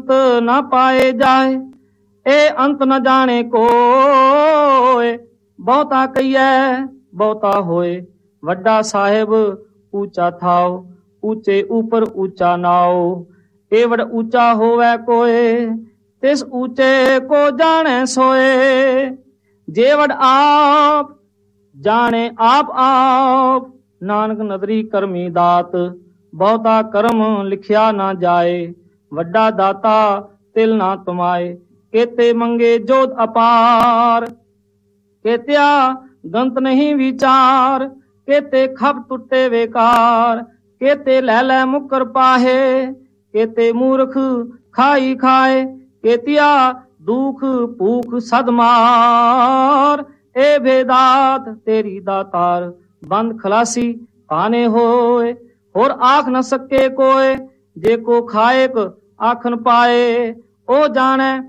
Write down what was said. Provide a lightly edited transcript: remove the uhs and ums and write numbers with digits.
ना पाए जाए, ए अंत न जाने कोय। बहुता कहिए बहुता होए, वड्डा साहेब ऊंचा थाओ, ऊंचे ऊपर ऊंचा नाओ। एवड़ ऊंचा होवे कोय, तिस ऊंचे को जाने सोए। जेवड़ आप जाने आप आप, नानक नदरी करमी दात। बहुता कर्म लिखिया ना जाए, वड्डा दाता तिल ना तुमाए। केते मंगे जोत अपार, केत्या गंत नहीं विचार। केते खप टुटे बेकार, केते लैले मुकर पाहे। केते मूर्ख खाई खाए, केतिया दुख भूख सदमार। ए भेदात तेरी दातार, बंद खलासी पाने होए। और आख न सके कोय, जेको खाएक आखन पाए। ओ जाने